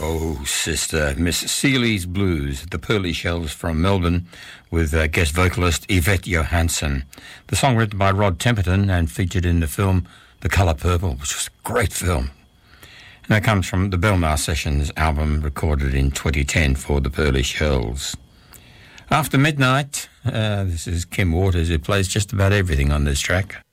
Oh, sister, Miss Seeley's Blues, the Pearly Shells from Melbourne, with guest vocalist Yvette Johansson. The song written by Rod Temperton and featured in the film The Colour Purple, which was a great film. And that comes from the Belmar Sessions album recorded in 2010 for the Pearly Shells. After Midnight, this is Kim Waters, who plays just about everything on this track.